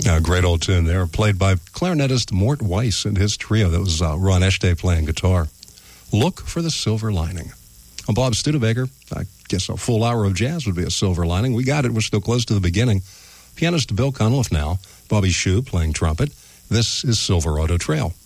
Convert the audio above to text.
Great old tune there, played by clarinetist Mort Weiss and his trio. That was Ron Eschde playing guitar. Look for the Silver Lining. I'm Bob Studebaker. I guess a full hour of jazz would be a silver lining. We got it. We're still close to the beginning. Pianist Bill Cunliffe now. Bobby Shew playing trumpet. This is Silver Auto Trail.